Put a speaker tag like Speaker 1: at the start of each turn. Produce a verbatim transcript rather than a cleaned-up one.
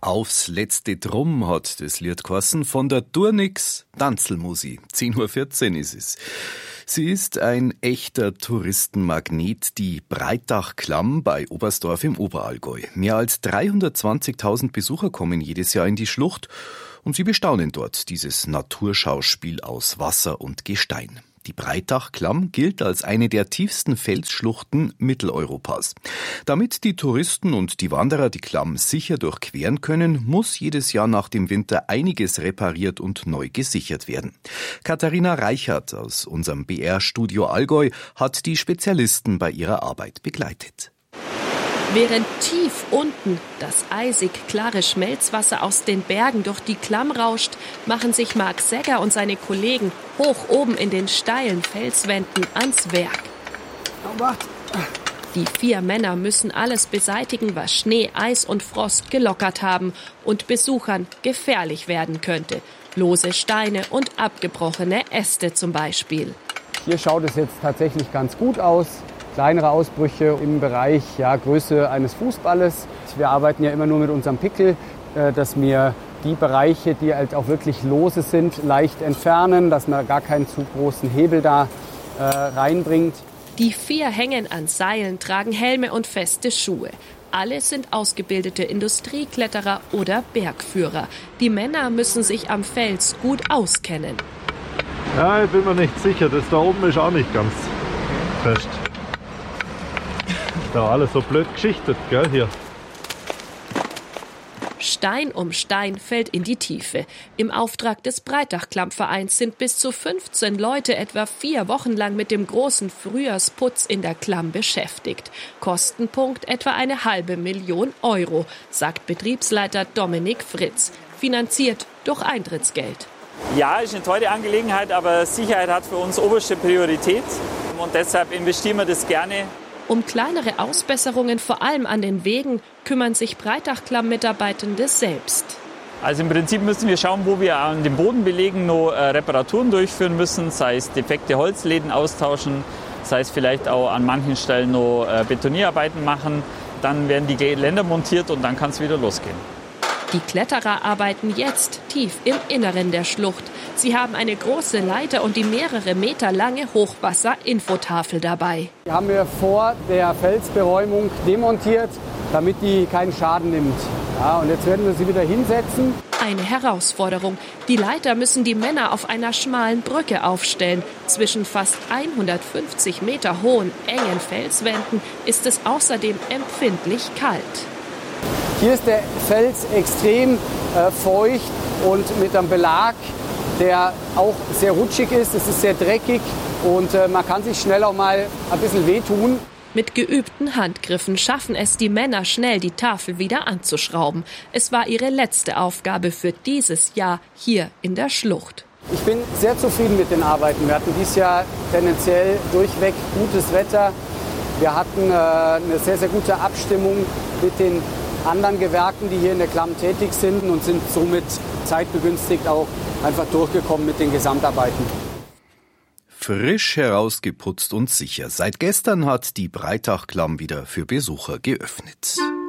Speaker 1: Aufs letzte Drum hat das Lied geheißen von der Turnix Tanzelmusi. zehn Uhr vierzehn ist es. Sie ist ein echter Touristenmagnet, die Breitach-Klamm bei Oberstdorf im Oberallgäu. Mehr als dreihundertzwanzigtausend Besucher kommen jedes Jahr in die Schlucht und sie bestaunen dort dieses Naturschauspiel aus Wasser und Gestein. Die Breitach-Klamm gilt als eine der tiefsten Felsschluchten Mitteleuropas. Damit die Touristen und die Wanderer die Klamm sicher durchqueren können, muss jedes Jahr nach dem Winter einiges repariert und neu gesichert werden. Katharina Reichert aus unserem B R-Studio Allgäu hat die Spezialisten bei ihrer Arbeit begleitet.
Speaker 2: Während tief unten das eisig klare Schmelzwasser aus den Bergen durch die Klamm rauscht, machen sich Marc Segger und seine Kollegen hoch oben in den steilen Felswänden ans Werk. Die vier Männer müssen alles beseitigen, was Schnee, Eis und Frost gelockert haben und Besuchern gefährlich werden könnte. Lose Steine und abgebrochene Äste zum Beispiel.
Speaker 3: Hier schaut es jetzt tatsächlich ganz gut aus. Kleinere Ausbrüche im Bereich ja, Größe eines Fußballes. Wir arbeiten ja immer nur mit unserem Pickel, äh, dass wir die Bereiche, die halt auch wirklich lose sind, leicht entfernen, dass man gar keinen zu großen Hebel da äh, reinbringt.
Speaker 2: Die vier hängen an Seilen, tragen Helme und feste Schuhe. Alle sind ausgebildete Industriekletterer oder Bergführer. Die Männer müssen sich am Fels gut auskennen.
Speaker 4: Ja, ich bin mir nicht sicher. Das da oben ist auch nicht ganz fest. Da alles so blöd geschichtet, gell, hier.
Speaker 2: Stein um Stein fällt in die Tiefe. Im Auftrag des Breitach-Klamm-Vereins sind bis zu fünfzehn Leute etwa vier Wochen lang mit dem großen Frühjahrsputz in der Klamm beschäftigt. Kostenpunkt etwa eine halbe Million Euro, sagt Betriebsleiter Dominik Fritz. Finanziert durch Eintrittsgeld.
Speaker 5: Ja, ist eine teure Angelegenheit, aber Sicherheit hat für uns oberste Priorität. Und deshalb investieren wir das gerne.
Speaker 2: Um kleinere Ausbesserungen, vor allem an den Wegen, kümmern sich Breitach-Klamm-Mitarbeitende selbst.
Speaker 5: Also im Prinzip müssen wir schauen, wo wir an den Bodenbelägen noch äh, Reparaturen durchführen müssen, sei es defekte Holzläden austauschen, sei es vielleicht auch an manchen Stellen noch äh, Betonierarbeiten machen. Dann werden die Geländer montiert und dann kann es wieder losgehen.
Speaker 2: Die Kletterer arbeiten jetzt tief im Inneren der Schlucht. Sie haben eine große Leiter und die mehrere Meter lange Hochwasser-Infotafel dabei.
Speaker 3: Die haben wir vor der Felsberäumung demontiert, damit die keinen Schaden nimmt. Ja, und jetzt werden wir sie wieder hinsetzen.
Speaker 2: Eine Herausforderung. Die Leiter müssen die Männer auf einer schmalen Brücke aufstellen. Zwischen fast hundertfünfzig Meter hohen, engen Felswänden ist es außerdem empfindlich kalt.
Speaker 3: Hier ist der Fels extrem äh, feucht und mit einem Belag, der auch sehr rutschig ist. Es ist sehr dreckig und äh, man kann sich schnell auch mal ein bisschen wehtun.
Speaker 2: Mit geübten Handgriffen schaffen es die Männer schnell, die Tafel wieder anzuschrauben. Es war ihre letzte Aufgabe für dieses Jahr hier in der Schlucht.
Speaker 3: Ich bin sehr zufrieden mit den Arbeiten. Wir hatten dieses Jahr tendenziell durchweg gutes Wetter. Wir hatten äh, eine sehr, sehr gute Abstimmung mit den anderen Gewerken, die hier in der Klamm tätig sind und sind somit zeitbegünstigt auch einfach durchgekommen mit den Gesamtarbeiten.
Speaker 1: Frisch herausgeputzt und sicher. Seit gestern hat die Breitach-Klamm wieder für Besucher geöffnet.